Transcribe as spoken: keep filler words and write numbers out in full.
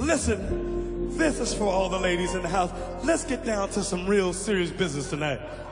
Listen, this is for all the ladies in the house. Let's get down to some real serious business tonight.